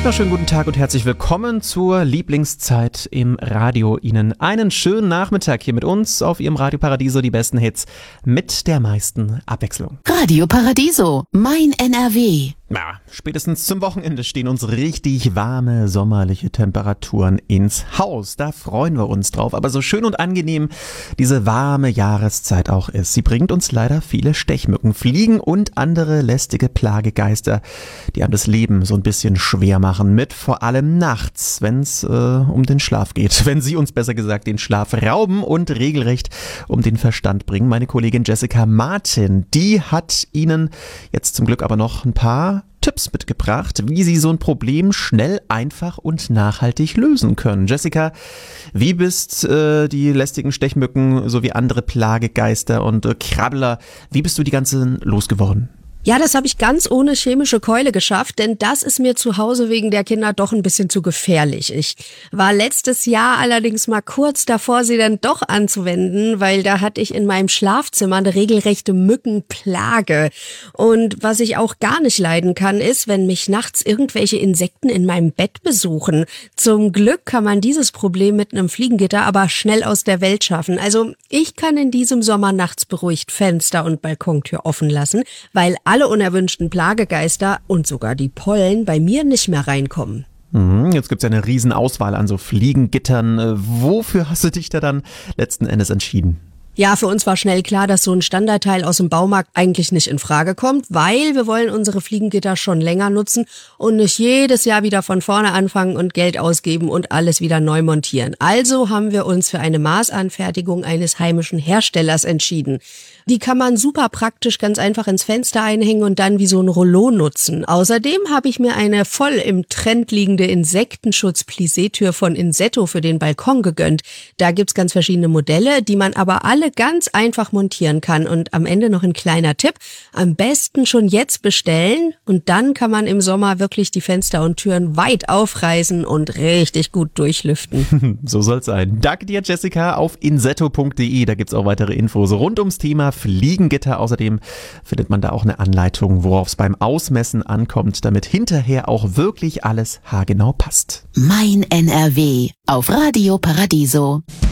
Na, schönen guten Tag und herzlich willkommen zur Lieblingszeit im Radio. Ihnen einen schönen Nachmittag hier mit uns auf Ihrem Radio Paradiso, die besten Hits mit der meisten Abwechslung. Radio Paradiso, mein NRW. Ja, spätestens zum Wochenende stehen uns richtig warme, sommerliche Temperaturen ins Haus. Da freuen wir uns drauf. Aber so schön und angenehm diese warme Jahreszeit auch ist, sie bringt uns leider viele Stechmücken, Fliegen und andere lästige Plagegeister, die einem das Leben so ein bisschen schwer machen. Mit vor allem nachts, wenn es um den Schlaf geht. Wenn sie uns besser gesagt den Schlaf rauben und regelrecht um den Verstand bringen. Meine Kollegin Jessica Martin, die hat Ihnen jetzt zum Glück aber noch ein paar Tipps mitgebracht, wie Sie so ein Problem schnell, einfach und nachhaltig lösen können. Jessica, wie bist die lästigen Stechmücken sowie andere Plagegeister und Krabbler, wie bist du die ganzen losgeworden? Ja, das habe ich ganz ohne chemische Keule geschafft, denn das ist mir zu Hause wegen der Kinder doch ein bisschen zu gefährlich. Ich war letztes Jahr allerdings mal kurz davor, sie dann doch anzuwenden, weil da hatte ich in meinem Schlafzimmer eine regelrechte Mückenplage. Und was ich auch gar nicht leiden kann, ist, wenn mich nachts irgendwelche Insekten in meinem Bett besuchen. Zum Glück kann man dieses Problem mit einem Fliegengitter aber schnell aus der Welt schaffen. Also ich kann in diesem Sommer nachts beruhigt Fenster und Balkontür offen lassen, weil alle unerwünschten Plagegeister und sogar die Pollen bei mir nicht mehr reinkommen. Jetzt gibt's ja eine riesen Auswahl an so Fliegengittern. Wofür hast du dich da dann letzten Endes entschieden? Ja, für uns war schnell klar, dass so ein Standardteil aus dem Baumarkt eigentlich nicht in Frage kommt, weil wir wollen unsere Fliegengitter schon länger nutzen und nicht jedes Jahr wieder von vorne anfangen und Geld ausgeben und alles wieder neu montieren. Also haben wir uns für eine Maßanfertigung eines heimischen Herstellers entschieden. Die kann man super praktisch ganz einfach ins Fenster einhängen und dann wie so ein Rollo nutzen. Außerdem habe ich mir eine voll im Trend liegende Insektenschutz-Plissé-Tür von Insetto für den Balkon gegönnt. Da gibt's ganz verschiedene Modelle, die man aber alle ganz einfach montieren kann. Und am Ende noch ein kleiner Tipp: Am besten schon jetzt bestellen und dann kann man im Sommer wirklich die Fenster und Türen weit aufreißen und richtig gut durchlüften. So soll's sein. Danke dir, Jessica, auf insetto.de. Da gibt's auch weitere Infos rund ums Thema Fliegengitter. Außerdem findet man da auch eine Anleitung, worauf es beim Ausmessen ankommt, damit hinterher auch wirklich alles haargenau passt. Mein NRW auf Radio Paradiso.